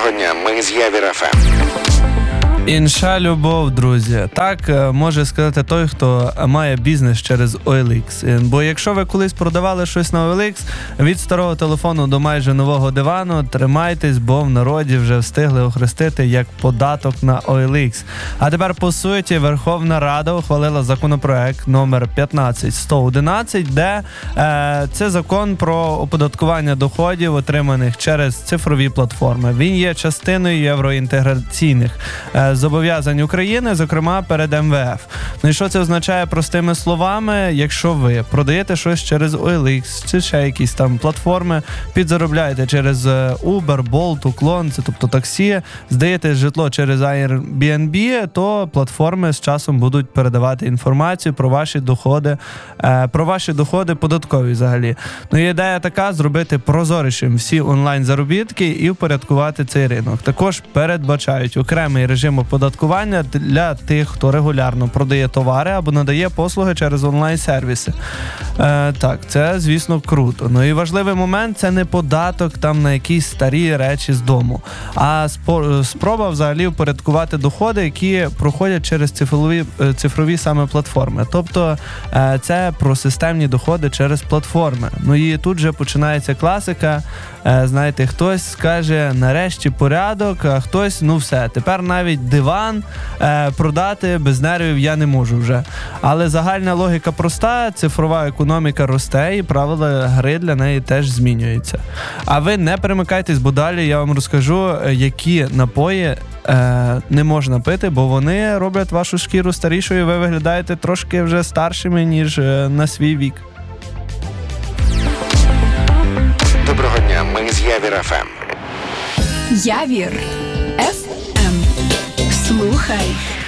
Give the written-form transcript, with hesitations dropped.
Доброго дня, ми з Явір ФМ. Інша любов, друзі. Так може сказати той, хто має бізнес через OLX. Бо якщо ви колись продавали щось на OLX, від старого телефону до майже нового дивану, тримайтесь, бо в народі вже встигли охрестити як податок на OLX. А тепер, по суті, Верховна Рада ухвалила законопроект номер 15111, де це закон про оподаткування доходів, отриманих через цифрові платформи. Він є частиною євроінтеграційних зобов'язань України, зокрема перед МВФ. Ну і що це означає простими словами? Якщо ви продаєте щось через OLX чи ще якісь там платформи, підзаробляєте через Uber, Bolt, Uklon, це тобто таксі, здаєте житло через Airbnb, то платформи з часом будуть передавати інформацію про ваші доходи податкові взагалі. Ну і ідея така: зробити прозорішим всі онлайн-заробітки і впорядкувати цей ринок. Також передбачають окремий режим оподаткування для тих, хто регулярно продає товари або надає послуги через онлайн-сервіси. Так, це, звісно, круто. Ну і важливий момент – це не податок там на якісь старі речі з дому, а спроба взагалі впорядкувати доходи, які проходять через цифрові саме платформи. Тобто це про системні доходи через платформи. Ну і тут же починається класика. Знаєте, хтось скаже, нарешті порядок, а хтось, ну все, тепер навіть диван продати без нервів я не можу вже. Але загальна логіка проста, цифрова економіка росте і правила гри для неї теж змінюються. А ви не перемикайтесь, бо далі я вам розкажу, які напої не можна пити, бо вони роблять вашу шкіру старішою, і ви виглядаєте трошки вже старшими, ніж на свій вік. Доброго дня, ми з Явір ФМ. Явір ФМ. Слухай